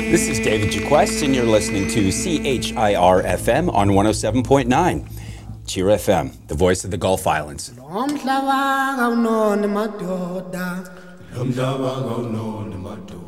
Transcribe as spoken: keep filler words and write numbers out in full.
This is David Jaquest, and you're listening to C H I R F M on one oh seven point nine. Cheer F M, the voice of the Gulf Islands. Umhlaba kawunona madoda, umhlaba kawunona madoda.